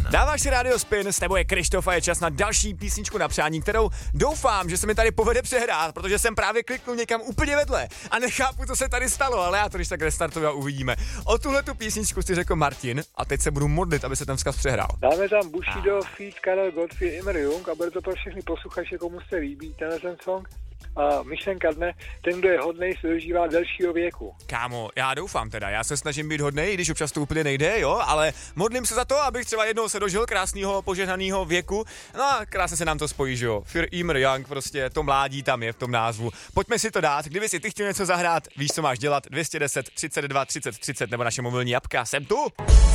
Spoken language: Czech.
Dáváš si Radio Spin, s tebou je Krištof a je čas na další písničku na přání, kterou doufám, že se mi tady povede přehrát, protože jsem právě kliknul někam úplně vedle a nechápu, co se tady stalo, ale já to když tak restartuju a uvidíme. O tuhletu písničku si řekl Martin a teď se budu modlit, aby se ten vzkaz přehrál. Dáme tam Bushido, feat. Karel Gottfried, Imre Jung a bude to pro všechny posluchače, komu se líbí ten song. A myšlenka dne, ten, kdo je hodnej, se dožívá delšího věku. Kámo, já doufám teda, já se snažím být hodnej, když občas to úplně nejde, jo, ale modlím se za to, abych třeba jednou se dožil krásného požehnaného věku. No a krásně se nám to spojí, že jo. Für immer young, prostě to mládí tam je v tom názvu. Pojďme si to dát, kdyby si ty chtěl něco zahrát, víš, co máš dělat, 210 32 30 30 nebo naše mobilní apka, jsem tu.